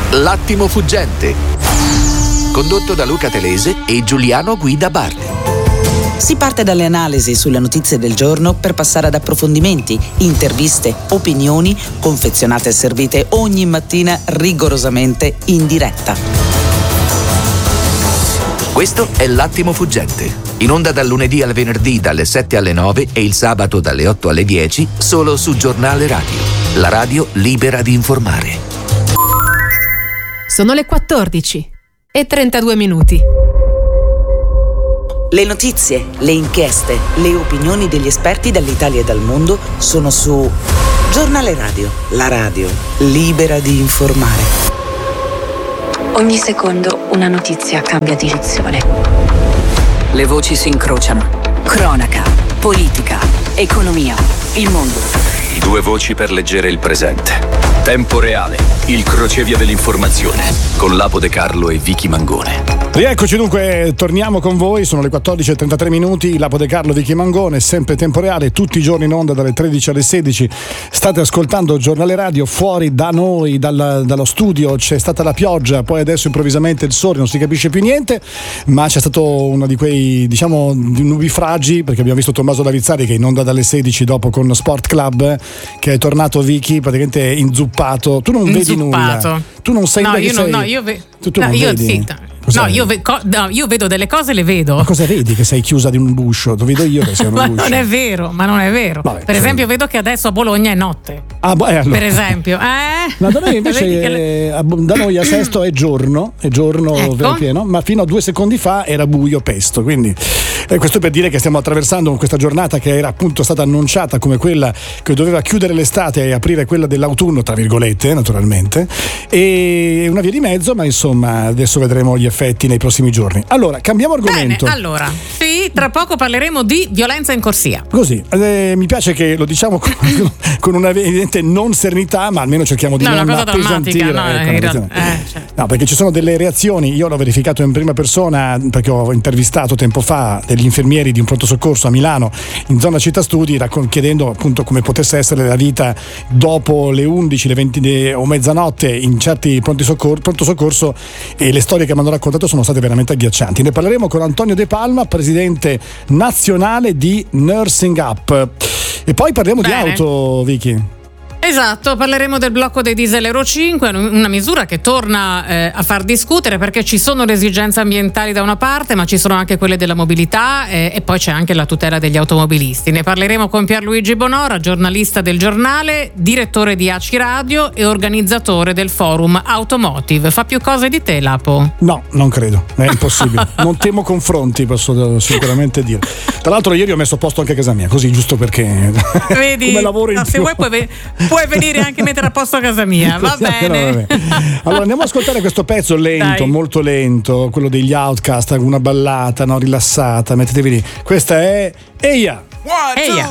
L'attimo fuggente, condotto da Luca Telese e Giuliano Guida Bardi. Si parte dalle analisi sulle notizie del giorno per passare ad approfondimenti, interviste, opinioni, confezionate e servite ogni mattina rigorosamente in diretta. Questo è L'attimo fuggente, in onda dal lunedì al venerdì dalle 7 alle 9 e il sabato dalle 8 alle 10, solo su Giornale Radio, la radio libera di informare. Sono le 14:32. Le notizie, le inchieste, le opinioni degli esperti dall'Italia e dal mondo sono su Giornale Radio, la radio libera di informare. Ogni secondo una notizia cambia direzione. Le voci si incrociano. Cronaca, politica, economia, il mondo. Due voci per leggere il presente. Tempo reale, il crocevia dell'informazione, con Lapo De Carlo e Vicky Mangone. Rieccoci dunque, torniamo con voi, sono le 14:33, Lapo De Carlo, Vicky Mangone, sempre tempo reale, tutti i giorni in onda dalle 13 alle 16. State ascoltando Giornale Radio. Fuori da noi, dallo studio, c'è stata la pioggia, poi adesso improvvisamente il sole, non si capisce più niente, ma c'è stato uno di quei, diciamo, nubifragi, perché abbiamo visto Tommaso Lavizzari che è in onda dalle 16 dopo con Sport Club, che è tornato, Vicky, praticamente inzuppato. Tu non vedi nulla, tu non sai tu non vedi. Zitta. Io vedo delle cose, le vedo. Ma cosa vedi? Che sei chiusa di un guscio? Lo vedo io che sei un ma guscio. Non è vero. Vabbè, per esempio, vedo che adesso a Bologna è notte. Allora. Per esempio. No, da noi invece da noi a Sesto è giorno ecco. Pieno, ma fino a 2 secondi fa era buio pesto. Quindi questo per dire che stiamo attraversando questa giornata che era appunto stata annunciata come quella che doveva chiudere l'estate e aprire quella dell'autunno, tra virgolette, naturalmente, e una via di mezzo, ma insomma adesso vedremo gli effetti nei prossimi giorni. Allora, cambiamo argomento. Bene, allora, sì, tra poco parleremo di violenza in corsia. Così, mi piace che lo diciamo con una evidente non serenità, ma almeno cerchiamo di non appesantire. No, perché ci sono delle reazioni, io l'ho verificato in prima persona perché ho intervistato tempo fa degli infermieri di un pronto soccorso a Milano, in zona città studi, chiedendo appunto come potesse essere la vita dopo le 11, le 20 o mezzanotte in certi pronto soccorso, e le storie che mi hanno raccontato sono state veramente agghiaccianti. Ne parleremo con Antonio De Palma, presidente nazionale di Nursing Up, e poi parliamo di auto, Vicky. Esatto, parleremo del blocco dei diesel Euro 5, una misura che torna a far discutere perché ci sono le esigenze ambientali da una parte, ma ci sono anche quelle della mobilità e poi c'è anche la tutela degli automobilisti. Ne parleremo con Pierluigi Bonora, giornalista del Giornale, direttore di ACI Radio e organizzatore del forum Automotive. Fa più cose di te, Lapo? No, non credo, è impossibile. Non temo confronti, posso sicuramente dire. Tra l'altro ieri ho messo a posto anche casa mia, così giusto perché vedi, come lavoro in più. Se vuoi puoi venire anche a mettere a posto casa mia, va bene. Allora andiamo ad ascoltare questo pezzo lento, molto lento, quello degli Outcast, una ballata, no, rilassata, mettetevi lì. Questa è Eia.